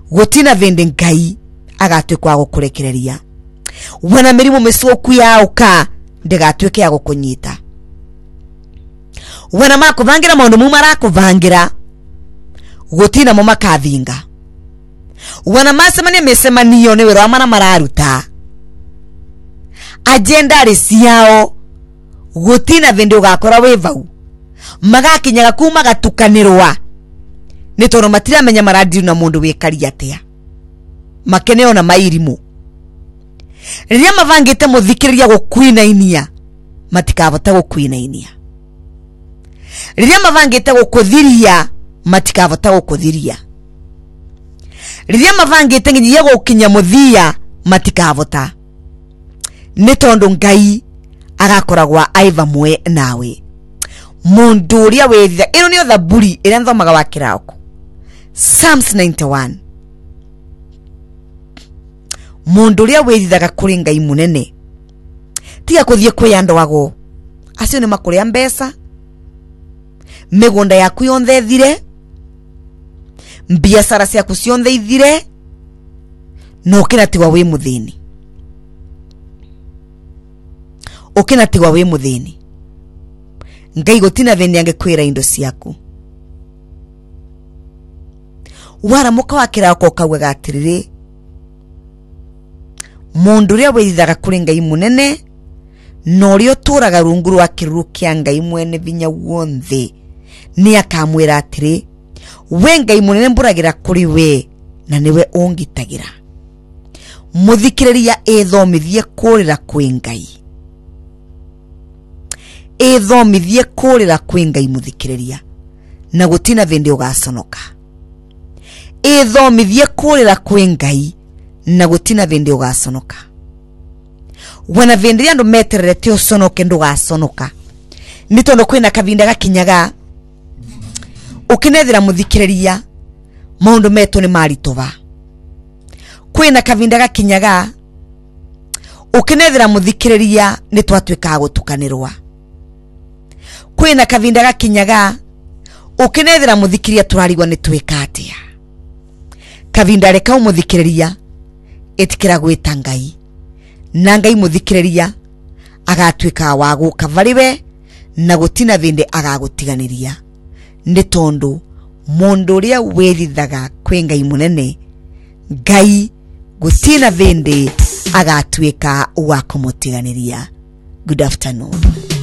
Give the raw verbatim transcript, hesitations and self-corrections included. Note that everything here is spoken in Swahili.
gutina vende ngai agatwikwa gukurekereria wana mirimu misoku yauka ndigatwike ya gukunyita wana makuvangira maundu mu marakuvangira gutina mu makathinga wana masemania mesemaniyo ni wira amana mararuta agenda risiao gutina vende ugakora wevau magakinyaga kuma gatukanirwa nitono matira menya maradiru na mundu wekari atia makeneo na mairimu riria mavangite muthikiriria gukwinainia matikavota gukwinainia riria mavangite gukuthiria matikavota gukuthiria riria mavangite nginya gukinya muthia matikavota nitondu ngai agakoragwa aiva mwe nawe mundu uria wethia ino ni othaburi iria nthomaga wa kirauko Psalms ninety-one mundu uria wethiaga kuri ngai munene tiga kuthie kwiyandwago acio ni makuria mbesa migunda yaku yonthe thire biashara ciaku cionthe ithire no kinatigwa wi muthini ukinatigwa wi muthini ngai gutina vende angekwira indo ciaku wara muka wakira ko kagwe gatiriri mundu ria wethiaga kuri ngai munene no rio turaga rungu rwa kiruru kia ngai mwene vinya wonthe ni akamwira atiri we ngai munene mburagira kuri we na niwe ungitagira muthikiriria ethomithie kurira kwi ngai ethomithie kurira kwi ngai muthikiriria na gutina vende ugaconoka ethomithie kurira kwi ngai na gutina vende ugaconoka wana vende andu metererete uconoke ndugaconoka nitondo kwina kavinda gakinyaga ukinethira muthikiriria maundu meto ni maritoba kwina kavinda gakinyaga ukinethira muthikiriria ni twatwika gutukanirwa kwina kavinda gakinyaga ukinethira muthikiria turarigwa ni twika atia kavinda reka umuthikiriria etikira gwita ngai na ngai muthikiriria agatwika wa guka variwe na gutina vinde agagutiganiria ni tondu mundu uria wethithaga kwi ngai munene ngai gutina vinde agatwika wa kumutiganiria. Good afternoon.